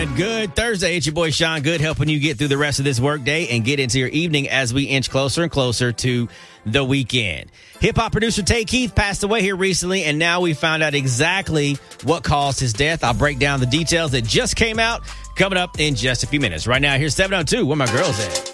Good Thursday. It's your boy Sean Good helping you get through the rest of this workday and get into your evening as we inch closer and closer to the weekend. Hip-hop producer Tay Keith passed away here recently, and now we found out exactly what caused his death. I'll break down the details that just came out coming up in just a few minutes. Right now, here's 702. Where my girls at?